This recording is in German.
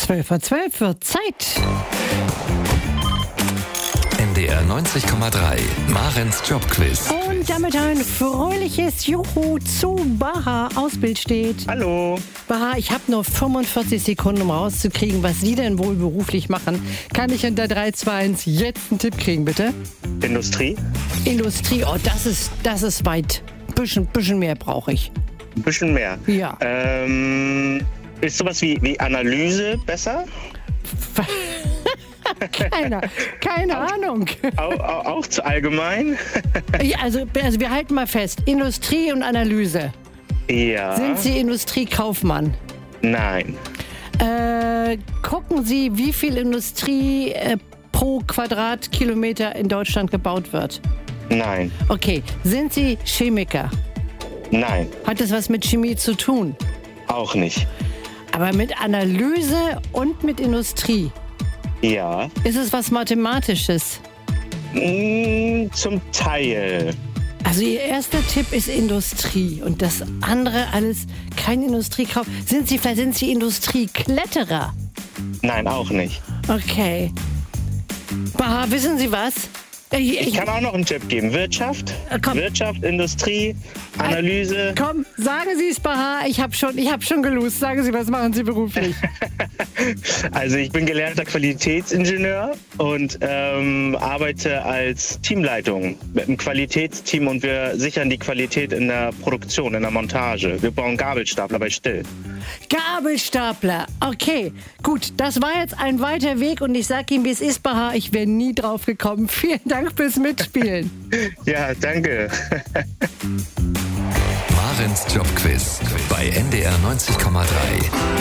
12:12 wird Zeit. NDR 90,3 Marens Jobquiz. Und damit ein fröhliches Juhu zu Baha aus Bild steht. Hallo. Baha, ich habe nur 45 Sekunden, um rauszukriegen, was Sie denn wohl beruflich machen. Kann ich unter 3, 2, 1 jetzt einen Tipp kriegen, bitte? Industrie? Industrie, oh, das ist weit. Bisschen mehr brauche ich. Ein bisschen mehr. Ja. Ist sowas wie Analyse besser? Keine Ahnung. Auch zu allgemein? Ja, also wir halten mal fest, Industrie und Analyse. Ja. Sind Sie Industriekaufmann? Nein. Gucken Sie, wie viel Industrie pro Quadratkilometer in Deutschland gebaut wird? Nein. Okay, sind Sie Chemiker? Nein. Hat das was mit Chemie zu tun? Auch nicht. Aber mit Analyse und mit Industrie? Ja. Ist es was Mathematisches? Zum Teil. Also Ihr erster Tipp ist Industrie und das andere alles kein Industriekauf. Sind Sie Industriekletterer? Nein, auch nicht. Okay. Baha, wissen Sie was? Ich kann auch noch einen Tipp geben. Wirtschaft, Wirtschaft, Industrie, Analyse. Komm, sagen Sie es, Baha. Ich hab schon gelost. Sagen Sie, was machen Sie beruflich? Also ich bin gelernter Qualitätsingenieur und arbeite als Teamleitung mit einem Qualitätsteam und wir sichern die Qualität in der Produktion, in der Montage. Wir bauen Gabelstapler bei Still. Gabelstapler. Okay, gut. Das war jetzt ein weiter Weg und ich sag Ihnen, wie es ist, Baha. Ich wäre nie drauf gekommen. Vielen Dank fürs Mitspielen. Ja, danke. Marens Jobquiz bei NDR 90,3.